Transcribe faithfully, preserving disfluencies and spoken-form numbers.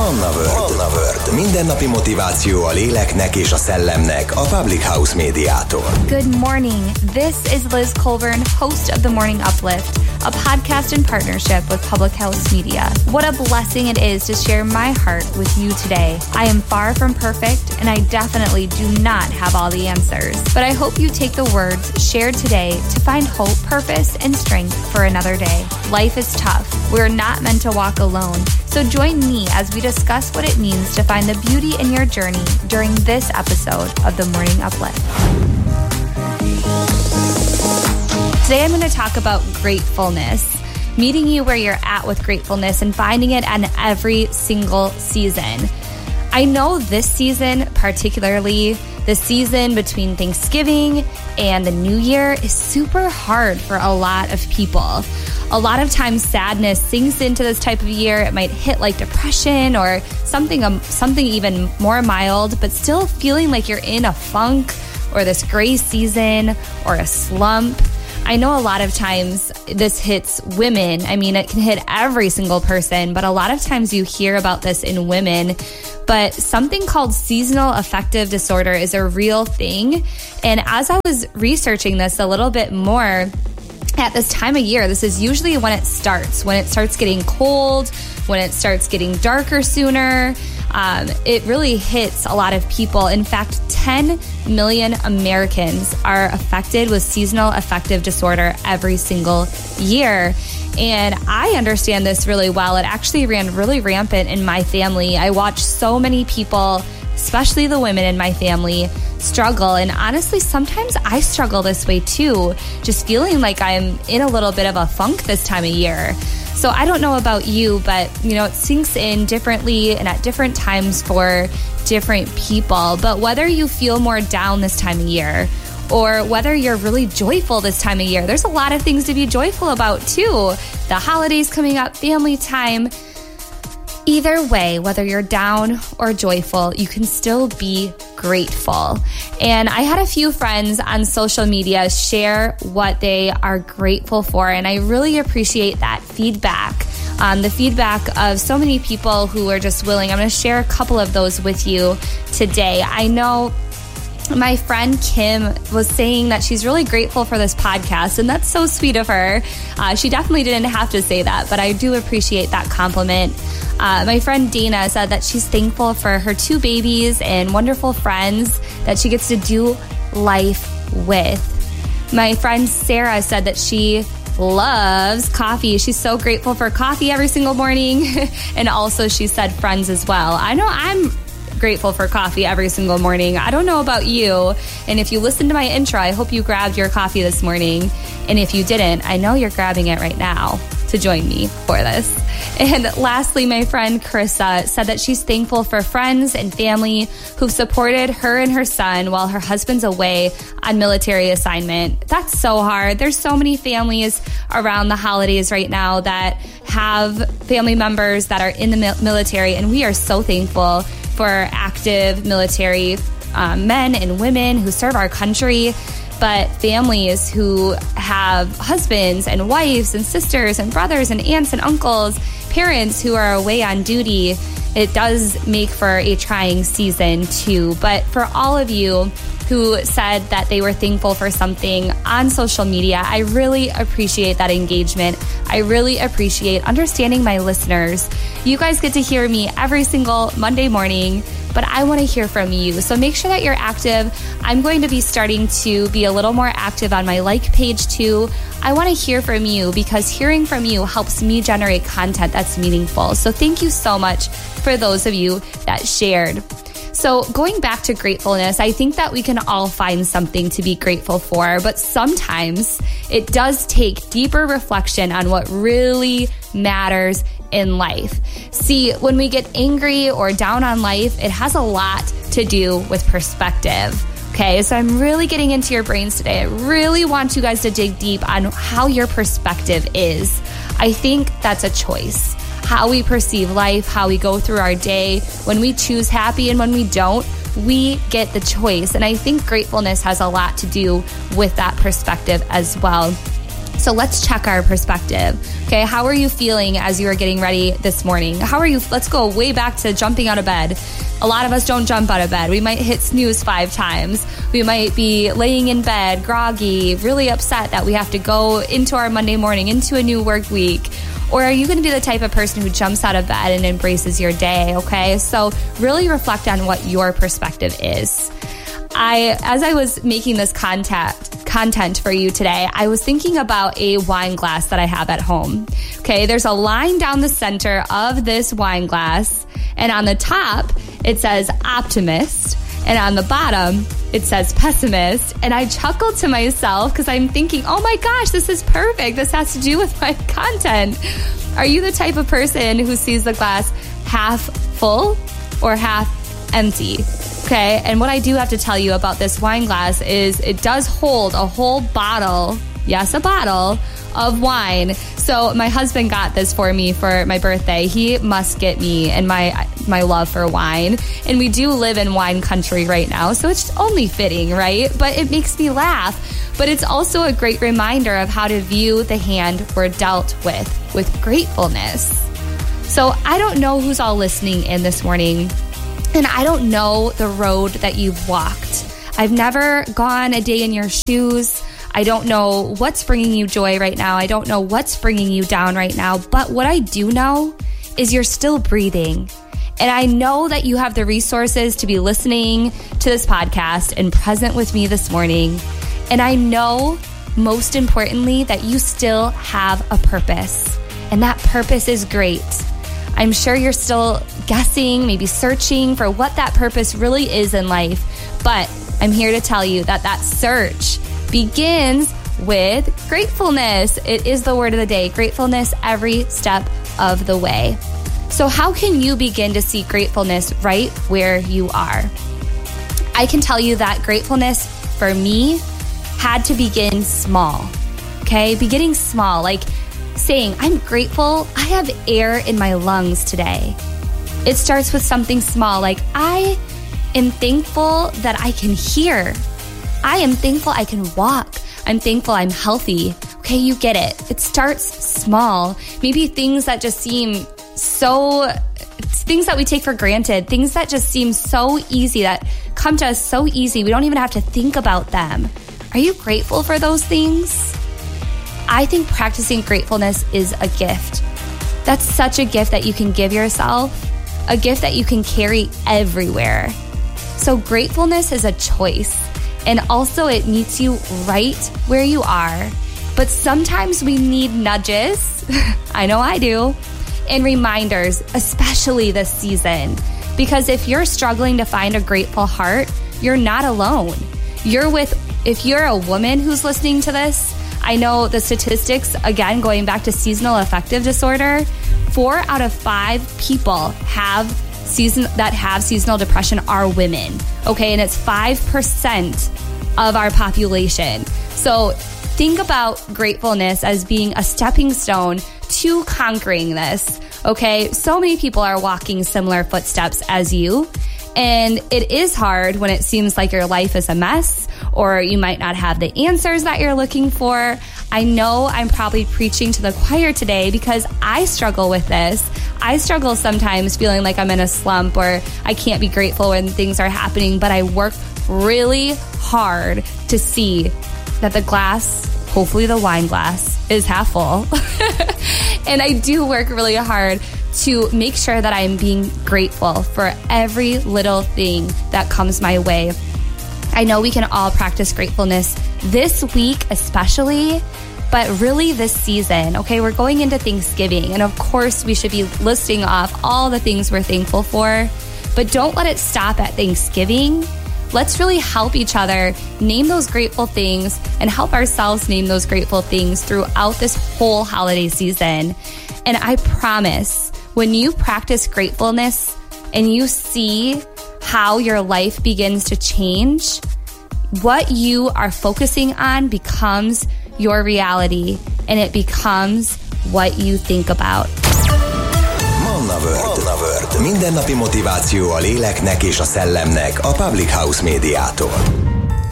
Manna World. Manna World. Mindennapi motiváció a léleknek és a szellemnek a Public House Médiától. Good morning. This is Liz Colburn, host of The Morning Uplift, a podcast in partnership with Public House Media. What a blessing it is to share my heart with you today. I am far from perfect, and I definitely do not have all the answers. But I hope you take the words shared today to find hope, purpose, and strength for another day. Life is tough. We're not meant to walk alone. So join me as we discuss what it means to find the beauty in your journey during this episode of The Morning Uplift. Today I'm going to talk about gratefulness, meeting you where you're at with gratefulness and finding it in every single season. I know this season, particularly the season between Thanksgiving and the New Year, is super hard for a lot of people. A lot of times sadness sinks into this type of year. It might hit like depression or something um, something even more mild, but still feeling like you're in a funk or this gray season or a slump. I know a lot of times this hits women. I mean, it can hit every single person, but a lot of times you hear about this in women. But something called seasonal affective disorder is a real thing. And as I was researching this a little bit more, at this time of year, this is usually when it starts, when it starts getting cold, when it starts getting darker sooner. Um, it really hits a lot of people. In fact, ten million Americans are affected with seasonal affective disorder every single year. And I understand this really well. It actually ran really rampant in my family. I watched so many people, especially the women in my family, struggle. And honestly, sometimes I struggle this way too, just feeling like I'm in a little bit of a funk this time of year. So I don't know about you, but you know, it sinks in differently and at different times for different people. But whether you feel more down this time of year or whether you're really joyful this time of year, there's a lot of things to be joyful about too. The holidays coming up, family time. Either way, whether you're down or joyful, you can still be grateful. And I had a few friends on social media share what they are grateful for, and I really appreciate that feedback. Um, the feedback of so many people who are just willing. I'm going to share a couple of those with you today. I know my friend Kim was saying that she's really grateful for this podcast, and that's so sweet of her. Uh, she definitely didn't have to say that, but I do appreciate that compliment. Uh, my friend Dana said that she's thankful for her two babies and wonderful friends that she gets to do life with. My friend Sarah said that she loves coffee. She's so grateful for coffee every single morning. And also she said friends as well. I know I'm grateful for coffee every single morning. I don't know about you. And if you listened to my intro, I hope you grabbed your coffee this morning. And if you didn't, I know you're grabbing it right now to join me for this. And lastly, my friend Carissa said that she's thankful for friends and family who've supported her and her son while her husband's away on military assignment. That's so hard. There's so many families around the holidays right now that have family members that are in the military, and we are so thankful for active military um, men and women who serve our country. But families who have husbands and wives and sisters and brothers and aunts and uncles, parents who are away on duty, it does make for a trying season too. But for all of you who said that they were thankful for something on social media, I really appreciate that engagement. I really appreciate understanding my listeners. You guys get to hear me every single Monday morning, but I want to hear from you. So make sure that you're active. I'm going to be starting to be a little more active on my like page too. I want to hear from you because hearing from you helps me generate content that's meaningful. So thank you so much for those of you that shared. So going back to gratefulness, I think that we can all find something to be grateful for, but sometimes it does take deeper reflection on what really matters in life. See, when we get angry or down on life, it has a lot to do with perspective. Okay, so I'm really getting into your brains today. I really want you guys to dig deep on how your perspective is. I think that's a choice. How we perceive life, how we go through our day, when we choose happy and when we don't, we get the choice. And I think gratefulness has a lot to do with that perspective as well. So let's check our perspective. Okay, how are you feeling as you are getting ready this morning? How are you? Let's go way back to jumping out of bed. A lot of us don't jump out of bed. We might hit snooze five times. We might be laying in bed, groggy, really upset that we have to go into our Monday morning, into a new work week. Or are you going to be the type of person who jumps out of bed and embraces your day? Okay, so really reflect on what your perspective is. I, as I was making this content, content for you today, I was thinking about a wine glass that I have at home. Okay, there's a line down the center of this wine glass, and on the top, it says optimist, and on the bottom, it says pessimist. And I chuckled to myself because I'm thinking, oh my gosh, this is perfect. This has to do with my content. Are you the type of person who sees the glass half full or half empty? Okay, and what I do have to tell you about this wine glass is it does hold a whole bottle, yes, a bottle of wine. So my husband got this for me for my birthday. He must get me and my my love for wine. And we do live in wine country right now, so it's only fitting, right? But it makes me laugh. But it's also a great reminder of how to view the hand we're dealt with, with gratefulness. So I don't know who's all listening in this morning, and I don't know the road that you've walked. I've never gone a day in your shoes. I don't know what's bringing you joy right now. I don't know what's bringing you down right now. But what I do know is you're still breathing. And I know that you have the resources to be listening to this podcast and present with me this morning. And I know, most importantly, that you still have a purpose. And that purpose is great. I'm sure you're still guessing, maybe searching for what that purpose really is in life. But I'm here to tell you that that search begins with gratefulness. It is the word of the day, gratefulness every step of the way. So how can you begin to see gratefulness right where you are? I can tell you that gratefulness for me had to begin small, okay? Beginning small, like saying, I'm grateful I have air in my lungs today. It starts with something small, like I am thankful that I can hear. I am thankful I can walk. I'm thankful I'm healthy. Okay, you get it. It starts small. Maybe things that just seem so, things that we take for granted, things that just seem so easy, that come to us so easy, we don't even have to think about them. Are you grateful for those things? I think practicing gratefulness is a gift. That's such a gift that you can give yourself, a gift that you can carry everywhere. So gratefulness is a choice. And also it meets you right where you are. But sometimes we need nudges, I know I do, and reminders, especially this season. Because if you're struggling to find a grateful heart, you're not alone. You're with, if you're a woman who's listening to this, I know the statistics, again, going back to seasonal affective disorder, four out of five people have season that have seasonal depression are women. Okay, and it's five percent of our population. So think about gratefulness as being a stepping stone to conquering this. Okay, so many people are walking similar footsteps as you. And it is hard when it seems like your life is a mess, or you might not have the answers that you're looking for. I know I'm probably preaching to the choir today because I struggle with this. I struggle sometimes feeling like I'm in a slump or I can't be grateful when things are happening, but I work really hard to see that the glass, hopefully the wine glass, is half full. And I do work really hard to make sure that I'm being grateful for every little thing that comes my way. I know we can all practice gratefulness this week especially, but really this season. Okay, we're going into Thanksgiving, and of course we should be listing off all the things we're thankful for, but don't let it stop at Thanksgiving. Let's really help each other name those grateful things and help ourselves name those grateful things throughout this whole holiday season. And I promise, when you practice gratefulness and you see how your life begins to change, what you are focusing on becomes your reality, and it becomes what you think about. Manna World. Manna World. Mindennapi motiváció a léleknek és a szellemnek a Public House Médiától.